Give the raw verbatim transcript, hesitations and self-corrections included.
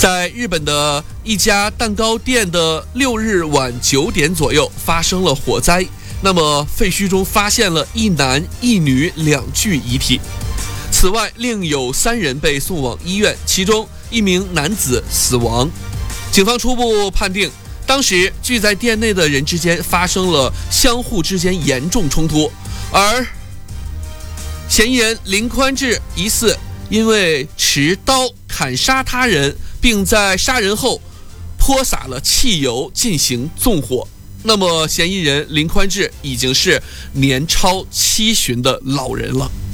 在日本的一家蛋糕店的六日晚九点左右发生了火灾，那么废墟中发现了一男一女两具遗体。此外，另有三人被送往医院，其中一名男子死亡。警方初步判定，当时聚在店内的人之间发生了相互之间严重冲突，而嫌疑人林宽志疑似因为持刀砍杀他人，并在杀人后泼洒了汽油进行纵火。那么嫌疑人林宽志已经是年超七旬的老人了。